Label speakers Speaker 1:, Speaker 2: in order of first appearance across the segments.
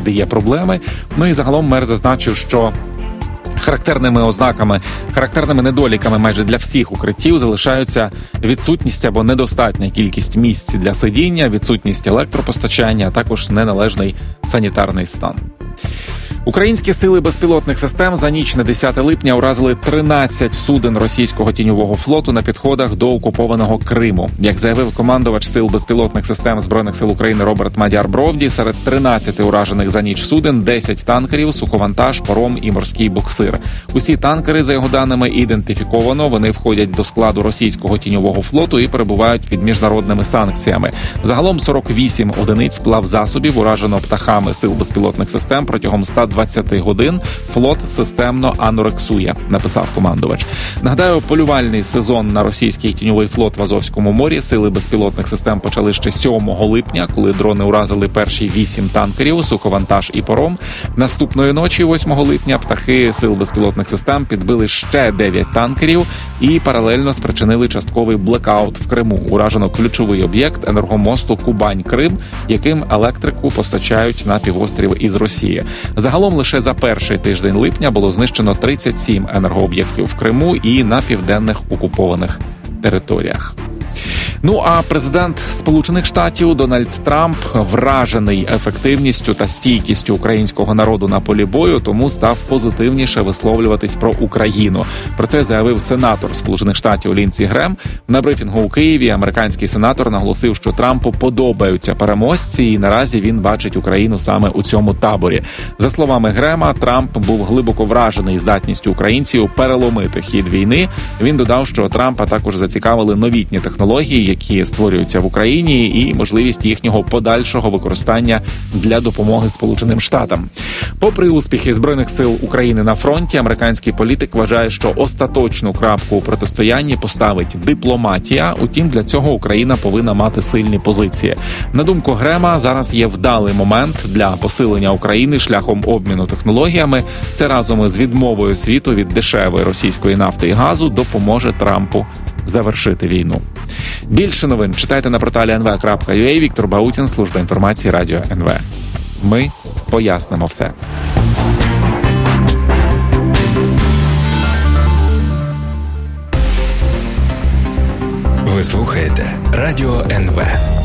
Speaker 1: завжди є проблеми. Ну і загалом мер зазначив, що характерними недоліками майже для всіх укриттів залишаються відсутність або недостатня кількість місць для сидіння, відсутність електропостачання, а також неналежний санітарний стан. Українські сили безпілотних систем за ніч на 10 липня уразили 13 суден російського тіньового флоту на підходах до окупованого Криму. Як заявив командувач сил безпілотних систем Збройних сил України Роберт Мадяр-Бровді, серед 13 уражених за ніч суден 10 танкерів, суховантаж, паром і морський буксир. Усі танкери, за його даними, ідентифіковано. Вони входять до складу російського тіньового флоту і перебувають під міжнародними санкціями. Загалом 48 одиниць плавзасобів уражено птахами сил безпілотних систем протягом 120 годин. Флот системно анорексує, написав командувач. Нагадаю, полювальний сезон на російський тіньовий флот в Азовському морі сили безпілотних систем почали ще 7 липня, коли дрони уразили перші 8 танкерів, суховантаж і паром. Наступної ночі, 8 липня, птахи сил безпілотних систем підбили ще 9 танкерів і паралельно спричинили частковий блекаут в Криму. Уражено ключовий об'єкт енергомосту Кубань-Крим, яким електрику постачають на півострів із Росії. Загалом лише за перший тиждень липня було знищено 37 енергооб'єктів в Криму і на південних окупованих територіях. Ну а президент Сполучених Штатів Дональд Трамп вражений ефективністю та стійкістю українського народу на полі бою, тому став позитивніше висловлюватись про Україну. Про це заявив сенатор Сполучених Штатів Лінсі Грем. На брифінгу у Києві американський сенатор наголосив, що Трампу подобаються переможці, і наразі він бачить Україну саме у цьому таборі. За словами Грема, Трамп був глибоко вражений здатністю українців переломити хід війни. Він додав, що Трампа також зацікавили новітні технології, які створюються в Україні, і можливість їхнього подальшого використання для допомоги Сполученим Штатам. Попри успіхи Збройних сил України на фронті, американський політик вважає, що остаточну крапку у протистоянні поставить дипломатія. Утім, для цього Україна повинна мати сильні позиції. На думку Грема, зараз є вдалий момент для посилення України шляхом обміну технологіями. Це разом із відмовою світу від дешевої російської нафти і газу допоможе Трампу завершити війну. Більше новин читайте на порталі nv.ua. Віктор Баутін, служба інформації Радіо НВ. Ми пояснимо все.
Speaker 2: Ви слухаєте Радіо НВ.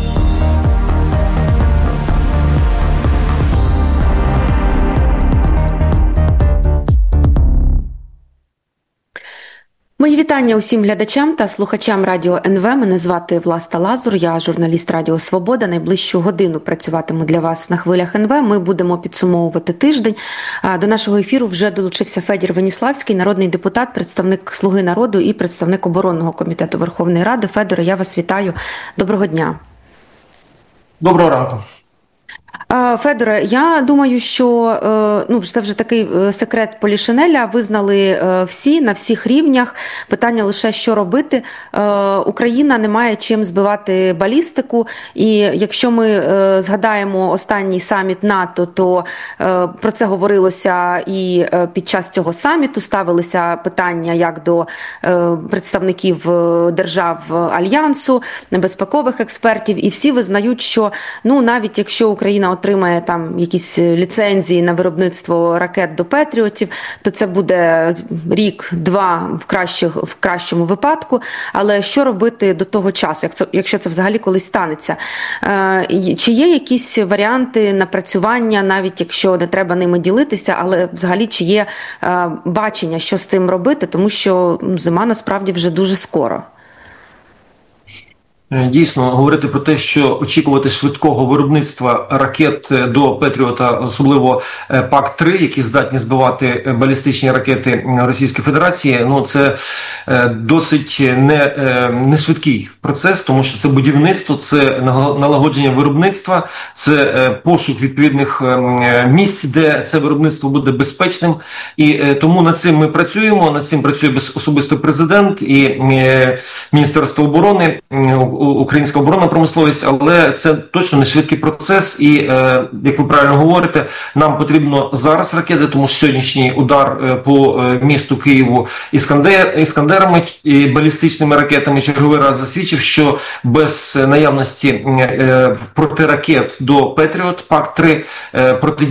Speaker 3: Мої вітання усім глядачам та слухачам Радіо НВ. Мене звати Власта Лазур, я журналіст Радіо Свобода. Найближчу годину працюватиму для вас на хвилях НВ. Ми будемо підсумовувати тиждень. До нашого ефіру вже долучився Федір Веніславський, народний депутат, представник «Слуги народу» і представник оборонного комітету Верховної Ради. Федоре, я вас вітаю. Доброго дня.
Speaker 4: Доброго ранку.
Speaker 3: Федоре, я думаю, що це вже такий секрет Полішинеля, визнали всі, на всіх рівнях. Питання лише, що робити. Україна не має чим збивати балістику, і якщо ми згадаємо останній саміт НАТО, то про це говорилося і під час цього саміту, ставилися питання як до представників держав Альянсу, безпекових експертів, і всі визнають, що навіть якщо Україна отримає там якісь ліцензії на виробництво ракет до Петріотів, то це буде рік-два в кращому випадку. Але що робити до того часу, якщо це взагалі колись станеться? Чи є якісь варіанти напрацювання, навіть якщо не треба ними ділитися, але взагалі чи є бачення, що з цим робити, тому що зима насправді вже дуже скоро?
Speaker 4: Дійсно, говорити про те, що очікувати швидкого виробництва ракет до Петріота, особливо ПАК-3, які здатні збивати балістичні ракети Російської Федерації, це досить не швидкий процес, тому що це будівництво, це налагодження виробництва, це пошук відповідних місць, де це виробництво буде безпечним. І тому над цим ми працюємо, над цим працює особисто президент і Міністерство оборони, українська оборонна промисловість, але це точно не швидкий процес і, як ви правильно говорите, нам потрібно зараз ракети, тому що сьогоднішній удар по місту Києву іскандерами і балістичними ракетами черговий раз засвідчив, що без наявності протиракет до Петріот, ПАК-3,